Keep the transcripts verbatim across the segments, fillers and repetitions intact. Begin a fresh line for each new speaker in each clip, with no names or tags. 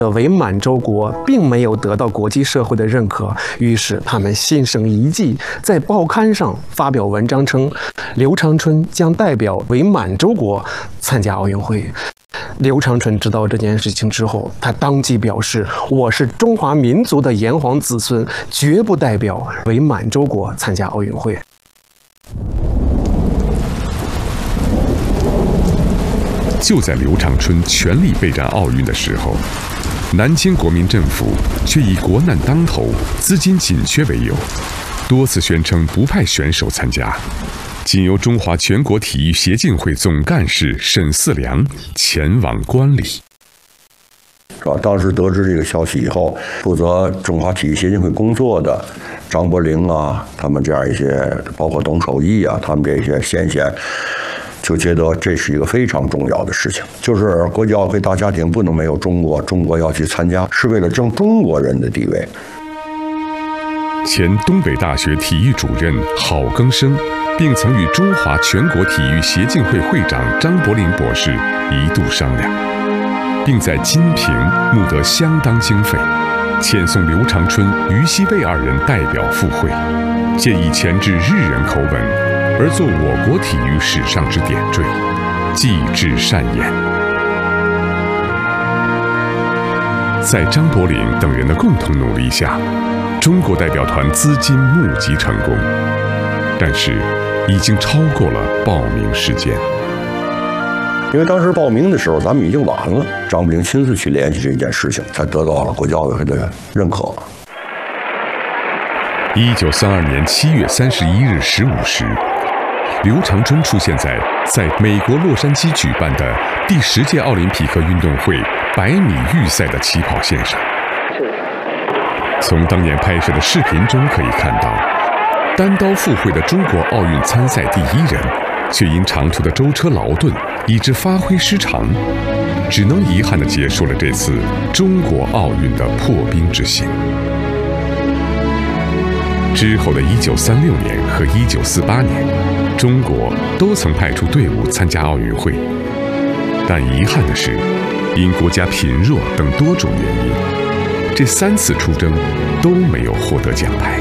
伪满洲国并没有得到国际社会的认可，于是他们心生一计，在报刊上发表文章称，刘长春将代表伪满洲国参加奥运会。刘长春知道这件事情之后，他当即表示：“我是中华民族的炎黄子孙，绝不代表伪满洲国参加奥运会。”
就在刘长春全力备战奥运的时候，南京国民政府却以国难当头、资金紧缺为由，多次宣称不派选手参加，仅由中华全国体育协进会总干事沈四良前往观礼。
是吧？当时得知这个消息以后，负责中华体育协进会工作的张伯苓啊，他们这样一些，包括董守义啊，他们这些先贤，就觉得这是一个非常重要的事情，就是国际奥会大家庭不能没有中国，中国要去参加，是为了争中国人的地位。
前东北大学体育主任郝庚生，并曾与中华全国体育协进会会长张伯苓博士一度商量，并在金平募得相当经费，遣送刘长春、于西蔚二人代表赴会，借以钳制日人口吻，而作我国体育史上之点缀，继至善言。在张伯苓等人的共同努力下，中国代表团资金募集成功，但是已经超过了报名时间。
因为当时报名的时候，咱们已经晚了。张伯苓亲自去联系这件事情，才得到了国际奥委会的认可。
一九三二年七月三十一日十五时，刘长春出现在在美国洛杉矶举办的第十届奥林匹克运动会百米预赛的起跑线上。从当年拍摄的视频中可以看到，单刀赴会的中国奥运参赛第一人，却因长途的舟车劳顿，以致发挥失常，只能遗憾地结束了这次中国奥运的破冰之行。之后的一九三六年和一九四八年，中国都曾派出队伍参加奥运会，但遗憾的是，因国家贫弱等多种原因，这三次出征都没有获得奖牌。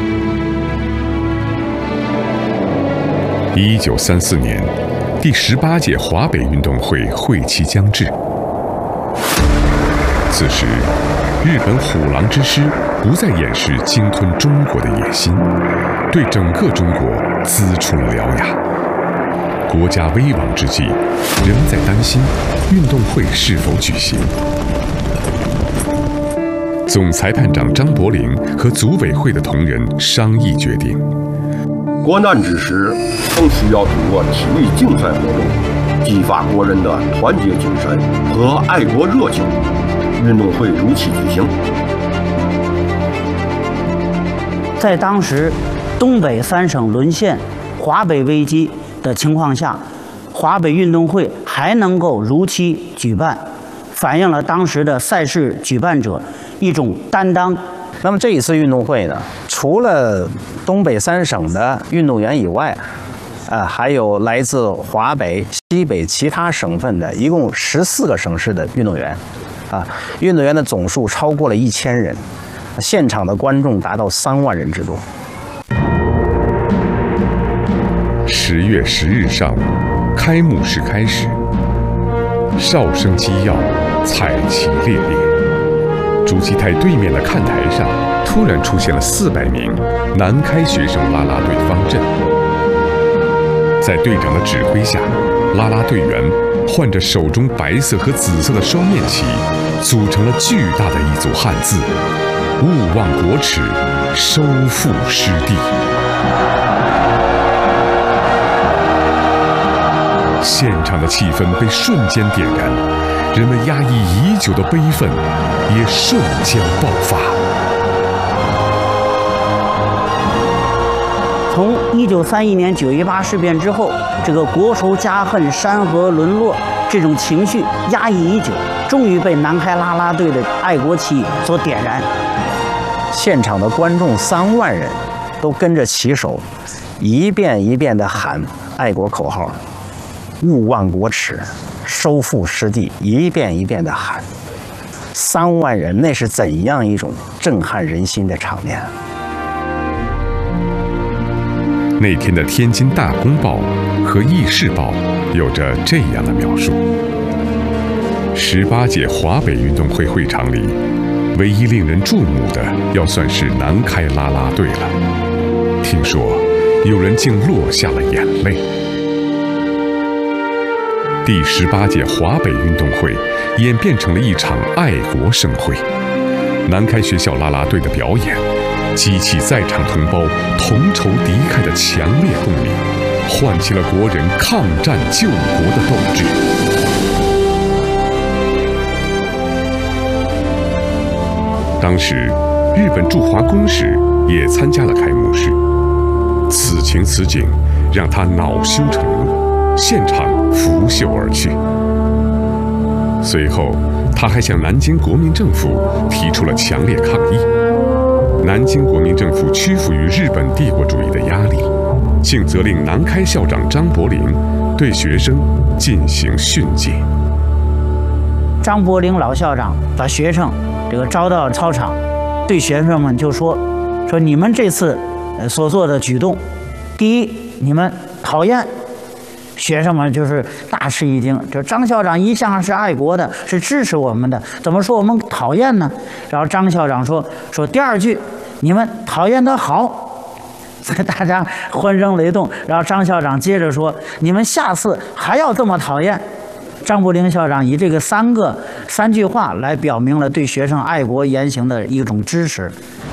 一九三四年，第十八届华北运动会会期将至。此时，日本虎狼之师不再掩饰鲸吞中国的野心，对整个中国滋出了獠牙。国家危亡之际，仍在担心运动会是否举行。总裁判长张伯苓和组委会的同仁商议决定，
国难之时，更需要通过体育竞赛活动，激发国人的团结精神和爱国热情。运动会如期举行。
在当时东北三省沦陷、华北危机的情况下，华北运动会还能够如期举办，反映了当时的赛事举办者一种担当。
那么这一次运动会呢，除了东北三省的运动员以外，呃，还有来自华北、西北其他省份的，一共十四个省市的运动员，啊，运动员的总数超过了一千人，现场的观众达到三万人之多。
十月十日上午，开幕式开始，哨声激耀，彩旗猎猎。主席台对面的看台上，突然出现了四百名南开学生啦啦队方阵。在队长的指挥下，啦啦队员换着手中白色和紫色的双面旗，组成了巨大的一组汉字：勿忘国耻，收复失地。现场的气氛被瞬间点燃，人们压抑已久的悲愤也瞬间爆发。
从一九三一年九一八事变之后，这个国仇家恨、山河沦落这种情绪压抑已久，终于被南开啦啦队的爱国旗所点燃。
现场的观众三万人都跟着旗手一遍一遍地喊爱国口号，勿忘国耻，收复失地，一遍一遍地喊。 三万人，那是怎样一种震撼人心的场面啊！
那天的《天津大公报》和《议事报》有着这样的描述：十八届华北运动会会场里，唯一令人注目的，要算是南开啦啦队了。听说有人竟落下了眼泪。第十八届华北运动会演变成了一场爱国盛会，南开学校啦啦队的表演，激起在场同胞同仇敌忾的强烈动力，唤起了国人抗战救国的斗志。当时，日本驻华公使也参加了开幕式，此情此景让他恼羞成怒，现场拂袖而去。随后，他还向南京国民政府提出了强烈抗议。南京国民政府屈服于日本帝国主义的压力，竟责令南开校长张伯苓对学生进行训诫。
张伯苓老校长把学生这个招到操场，对学生们就说：“说你们这次呃所做的举动，第一，你们讨厌。”学生们就是大吃一惊，就张校长一向是爱国的，是支持我们的，怎么说我们讨厌呢？然后张校长说说第二句，你们讨厌的好，所以大家欢声雷动。然后张校长接着说，你们下次还要这么讨厌。张伯苓校长以这个三个三句话来表明了对学生爱国言行的一种支持。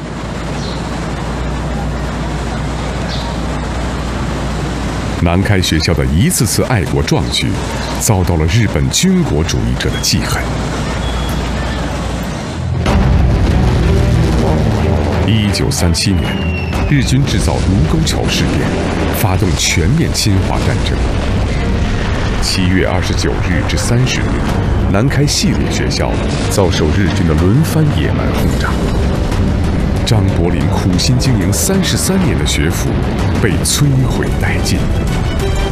南开学校的一次次爱国壮举，遭到了日本军国主义者的记恨。一九三七年，日军制造卢沟桥事变，发动全面侵华战争。七月二十九日至三十日，南开系列学校遭受日军的轮番野蛮轰炸。张伯苓苦心经营三十三年的学府被摧毁殆尽。